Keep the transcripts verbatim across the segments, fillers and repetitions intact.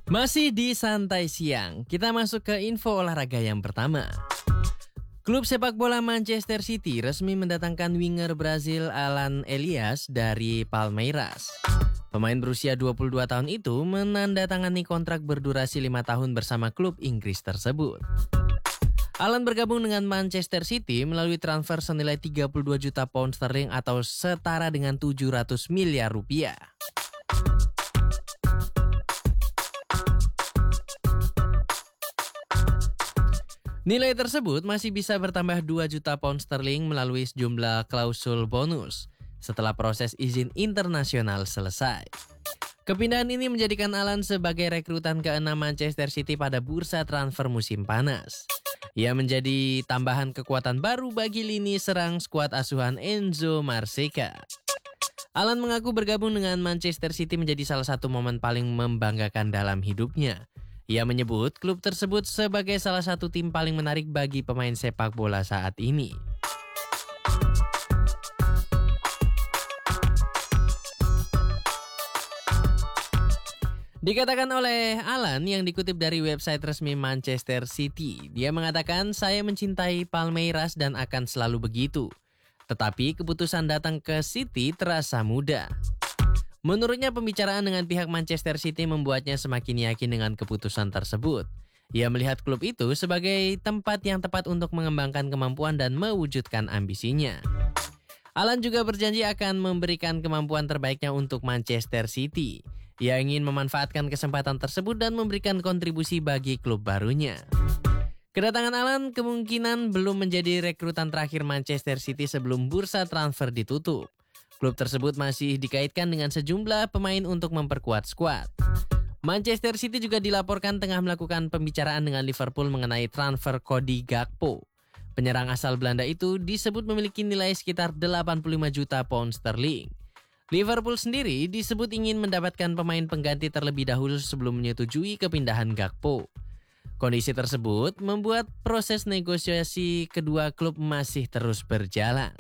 Masih di Santai Siang, kita masuk ke info olahraga yang pertama. Klub sepak bola Manchester City resmi mendatangkan winger Brazil Alan Elias dari Palmeiras. Pemain berusia dua puluh dua tahun itu menandatangani kontrak berdurasi lima tahun bersama klub Inggris tersebut. Alan bergabung dengan Manchester City melalui transfer senilai tiga puluh dua juta pound sterling atau setara dengan tujuh ratus miliar rupiah. Nilai tersebut masih bisa bertambah dua juta pound sterling melalui sejumlah klausul bonus setelah proses izin internasional selesai. Kepindahan ini menjadikan Alan sebagai rekrutan keenam Manchester City pada bursa transfer musim panas. Ia menjadi tambahan kekuatan baru bagi lini serang skuad asuhan Enzo Maresca. Alan mengaku bergabung dengan Manchester City menjadi salah satu momen paling membanggakan dalam hidupnya. Ia menyebut klub tersebut sebagai salah satu tim paling menarik bagi pemain sepak bola saat ini. Dikatakan oleh Alan yang dikutip dari website resmi Manchester City, dia mengatakan, "Saya mencintai Palmeiras dan akan selalu begitu. Tetapi keputusan datang ke City terasa mudah." Menurutnya pembicaraan dengan pihak Manchester City membuatnya semakin yakin dengan keputusan tersebut. Ia melihat klub itu sebagai tempat yang tepat untuk mengembangkan kemampuan dan mewujudkan ambisinya. Alan juga berjanji akan memberikan kemampuan terbaiknya untuk Manchester City. Ia ingin memanfaatkan kesempatan tersebut dan memberikan kontribusi bagi klub barunya. Kedatangan Alan kemungkinan belum menjadi rekrutan terakhir Manchester City sebelum bursa transfer ditutup. Klub tersebut masih dikaitkan dengan sejumlah pemain untuk memperkuat skuad. Manchester City juga dilaporkan tengah melakukan pembicaraan dengan Liverpool mengenai transfer Cody Gakpo. Penyerang asal Belanda itu disebut memiliki nilai sekitar delapan puluh lima juta pound sterling. Liverpool sendiri disebut ingin mendapatkan pemain pengganti terlebih dahulu sebelum menyetujui kepindahan Gakpo. Kondisi tersebut membuat proses negosiasi kedua klub masih terus berjalan.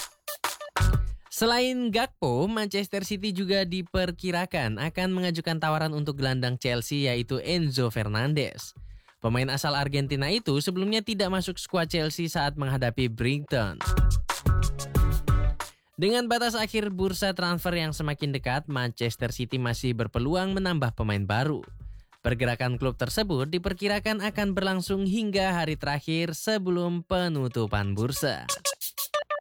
Selain Gakpo, Manchester City juga diperkirakan akan mengajukan tawaran untuk gelandang Chelsea yaitu Enzo Fernandez. Pemain asal Argentina itu sebelumnya tidak masuk skuad Chelsea saat menghadapi Brighton. Dengan batas akhir bursa transfer yang semakin dekat, Manchester City masih berpeluang menambah pemain baru. Pergerakan klub tersebut diperkirakan akan berlangsung hingga hari terakhir sebelum penutupan bursa.